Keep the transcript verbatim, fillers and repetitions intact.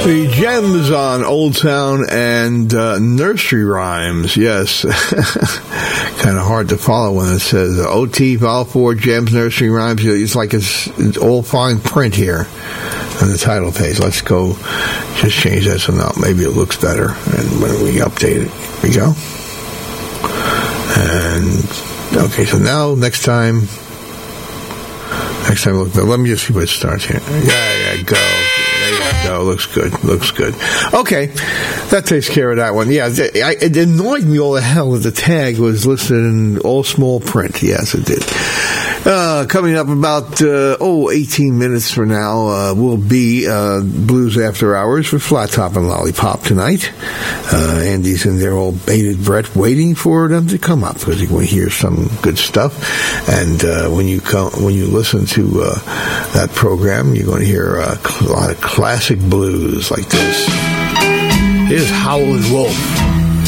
The Gems on Old Town and uh, nursery rhymes, yes. Kind of hard to follow when it says uh, O T, Vol four, Gems, nursery rhymes. It's like it's, it's all fine print here on the title page. Let's go, just change that so now maybe it looks better. And when we update it, here we go. And, okay, so now, next time, next time, look, let me just see what it starts here. Yeah, yeah, go. There you go. Looks good. Looks good. Okay. That takes care of that one. Yeah. I, it annoyed me all the hell that the tag was listed in all small print. Yes, it did. Uh, coming up about, uh, oh, eighteen minutes from now, uh, will be, uh, Blues After Hours with Flat Top and Lollipop tonight. Uh, Andy's in there all bated breath waiting for them to come up because he want to hear some good stuff. And, uh, when you come, when you listen to, uh, that program, you're going to hear uh, a lot of classic blues like this. Here's Howlin' Wolf.